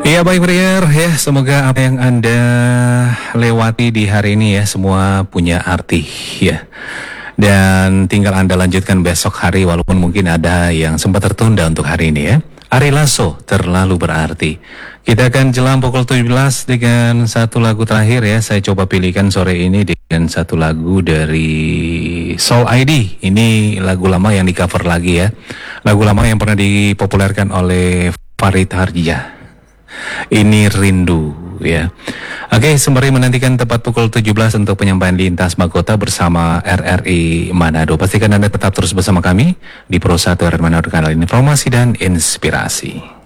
Iya baik Briar ya, semoga apa yang Anda lewati di hari ini ya semua punya arti ya. Dan tinggal Anda lanjutkan besok hari walaupun mungkin ada yang sempat tertunda untuk hari ini ya. Ari Lasso terlalu berarti. Kita akan jelang pukul 17 dengan satu lagu terakhir ya. Saya coba pilihkan sore ini dengan satu lagu dari Soul ID. Ini lagu lama yang di cover lagi ya. Lagu lama yang pernah dipopulerkan oleh Farid Harjah. Ini Rindu ya. Oke, sembari menantikan tepat pukul 17 untuk penyampaian lintas mahkota bersama RRI Manado. Pastikan Anda tetap terus bersama kami di Pro 1 RRI Manado, kanal informasi dan inspirasi.